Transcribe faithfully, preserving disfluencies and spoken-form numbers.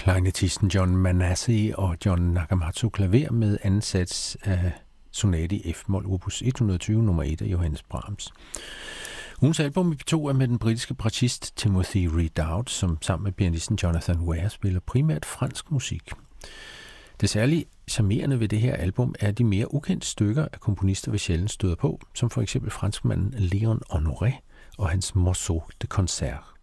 klarinettisten John Manasseh og John Nakamatsu klaver med anden sats af sonate i F-mol opus et hundrede og tyve nummer et af Johannes Brahms. Ugens album i P to er med den britiske bratschist Timothy Ridout, som sammen med pianisten Jonathan Ware spiller primært fransk musik. Det særligt charmerende ved det her album er de mere ukendte stykker af komponister, vi sjældent støder på, som for eksempel franskmanden Léon Honoré og hans Morceau de Concert.